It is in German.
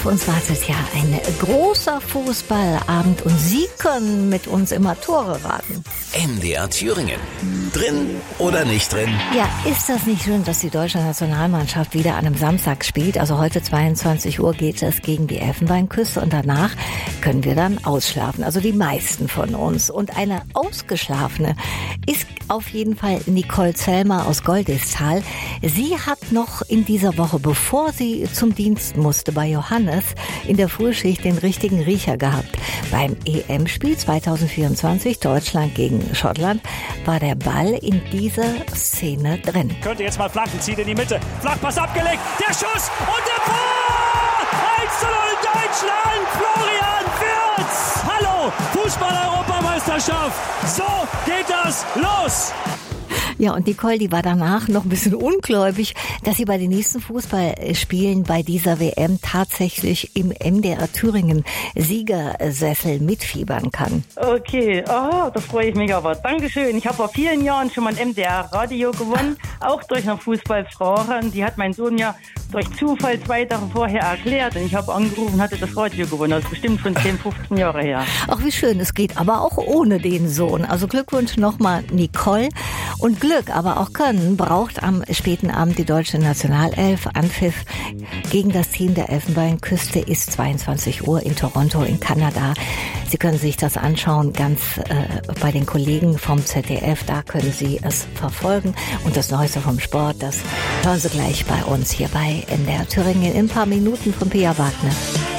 Auf uns wartet ja ein großer Fußballabend und Sie können mit uns immer Tore raten. MDR Thüringen. Drin oder nicht drin? Ja, ist das nicht schön, dass die deutsche Nationalmannschaft wieder an einem Samstag spielt? Also heute 22 Uhr geht es gegen die Elfenbeinküste und danach können wir dann ausschlafen. Also die meisten von uns. Und eine ausgeschlafene ist auf jeden Fall Nicole Zellmer aus Goldisthal. Sie hat noch in dieser Woche, bevor sie zum Dienst musste bei Johannes, in der Frühschicht den richtigen Riecher gehabt. Beim EM-Spiel 2024 Deutschland gegen Schottland war der Ball in dieser Szene drin. Könnte jetzt mal flanken, zieht in die Mitte. Flachpass abgelegt, der Schuss und der Tor! 1:0 Deutschland, Florian Wirtz! Hallo, Fußball-Europameisterschaft! So geht das los! Ja, und Nicole, die war danach noch ein bisschen ungläubig, dass sie bei den nächsten Fußballspielen bei dieser WM tatsächlich im MDR Thüringen Siegersessel mitfiebern kann. Okay, da freue ich mich aber. Dankeschön. Ich habe vor vielen Jahren schon mal ein MDR-Radio gewonnen, auch durch eine Fußballfrage. Und die hat mein Sohn ja durch Zufall 2 Tage vorher erklärt. Und ich habe angerufen und hatte das Radio gewonnen. Das ist bestimmt schon 10, 15 Jahre her. Ach, wie schön. Es geht aber auch ohne den Sohn. Also Glückwunsch nochmal, Nicole. Und Glück, aber auch Können braucht am späten Abend die deutsche Nationalelf. Anpfiff gegen das Team der Elfenbeinküste ist 22 Uhr in Toronto in Kanada. Sie können sich das anschauen, ganz bei den Kollegen vom ZDF. Da können Sie es verfolgen. Und das Neueste vom Sport, das hören Sie gleich bei uns hier bei MDR Thüringen in ein paar Minuten von Pia Wagner.